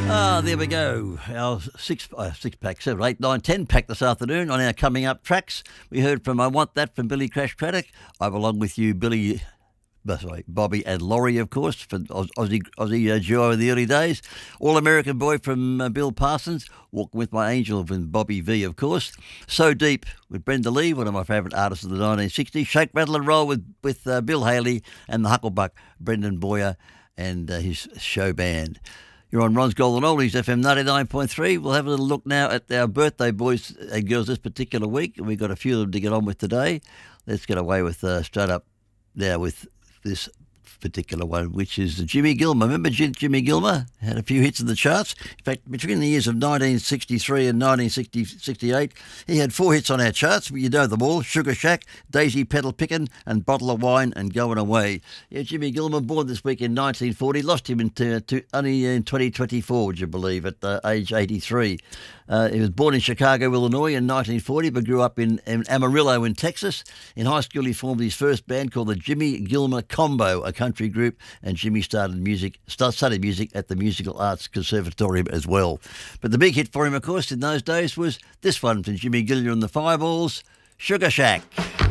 There we go. Our six pack, 7, 8, 9, 10 pack this afternoon on our coming up tracks. We heard from I Want That from Billy Crash Craddock. I Belong With You, Bobby and Laurie, of course, for Aussie duo in the early days. All American Boy from Bill Parsons. Walking With My Angel from Bobby V, of course. So Deep with Brenda Lee, one of my favourite artists of the 1960s. Shake, Rattle and Roll with Bill Haley and the Hucklebuck, Brendan Boyer and his show band. You're on Ron's Golden Oldies, FM 99.3. We'll have a little look now at our birthday boys and girls this particular week. We've got a few of them to get on with today. Let's get away with straight up now with this particular one, which is Jimmy Gilmer. Remember Jimmy Gilmer? Had a few hits in the charts. In fact, between the years of 1963 and 1968, he had 4 hits on our charts. You know them all: Sugar Shack, Daisy Pedal Pickin' and Bottle of Wine and Going Away. Yeah, Jimmy Gilmer, born this week in 1940. Lost him only in 2024, would you believe, at age 83. He was born in Chicago, Illinois in 1940, but grew up in Amarillo in Texas. In high school, he formed his first band called the Jimmy Gilmer Combo, a country group, and Jimmy studied music at the Musical Arts Conservatorium as well. But the big hit for him, of course, in those days was this one from Jimmy Gilmer and the Fireballs, Sugar Shack.